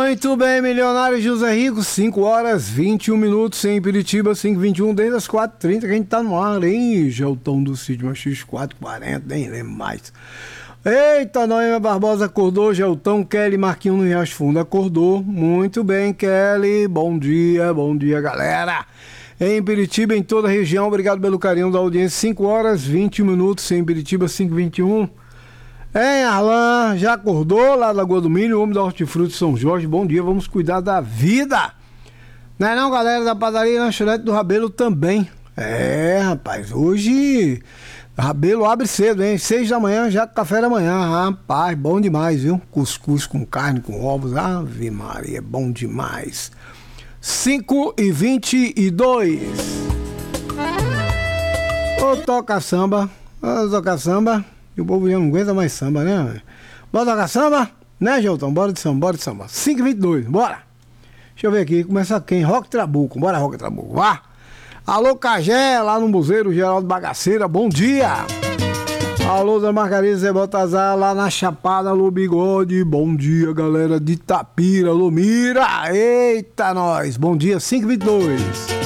Muito bem, milionário José Rico, 5 horas 21 minutos em Piritiba, 5h21, desde as 4h30 que a gente tá no ar, hein? Geltão do Sítio X 440, nem lembro mais. Eita, Noêmia Barbosa acordou, Geltão, Kelly, Marquinhos no Riacho Fundo acordou. Muito bem, Kelly, bom dia, galera. Em Piritiba, em toda a região, obrigado pelo carinho da audiência, 5 horas 21 minutos em Piritiba, 5h21. Hein, Arlan, já acordou lá da Lagoa do Milho, homem da Hortifruti São Jorge, bom dia, vamos cuidar da vida. Não é não, galera da padaria e lanchonete do Rabelo também. É, rapaz, hoje Rabelo abre cedo, hein, 6 da manhã, já café da manhã, rapaz, bom demais, viu? Cuscuz com carne, com ovos, ave Maria, bom demais. 5h22. Ô, toca samba, e o povo já não aguenta mais samba, né? Bora tocar samba? Né, Geltão? Bora de samba. 5h22, bora. Deixa eu ver aqui, começa quem? Rock Trabuco, bora Rock Trabuco, vá. Alô, Cagé, lá no Buzeiro, Geraldo Bagaceira, bom dia. Alô, Zé Margarida, Zé Baltazar, lá na Chapada, alô, Bigode, bom dia, galera de Itapira, alô, Mira, eita, nós, bom dia, 5h22.